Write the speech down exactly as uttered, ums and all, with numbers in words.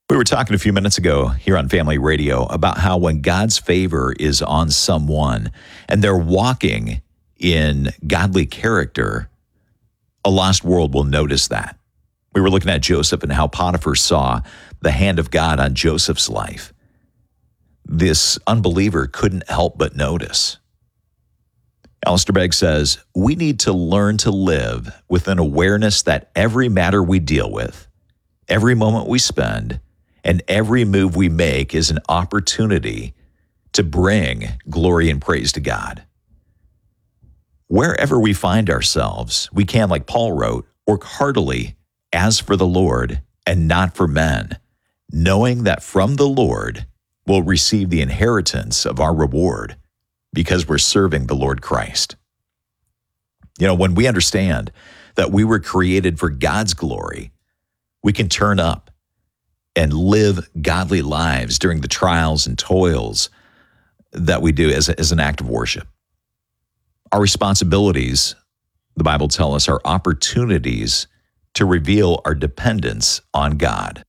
We were talking a few minutes ago here on Family Radio about how when God's favor is on someone and they're walking in godly character, a lost world will notice that. We were looking at Joseph and how Potiphar saw the hand of God on Joseph's life. This unbeliever couldn't help but notice. Alistair Begg says, we need to learn to live with an awareness that every matter we deal with, every moment we spend, and every move we make is an opportunity to bring glory and praise to God. Wherever we find ourselves, we can, like Paul wrote, work heartily as for the Lord and not for men, knowing that from the Lord we'll receive the inheritance of our reward because we're serving the Lord Christ. You know, when we understand that we were created for God's glory, we can turn up and live godly lives during the trials and toils that we do as, a, as an act of worship. Our responsibilities, the Bible tells us, are opportunities to reveal our dependence on God.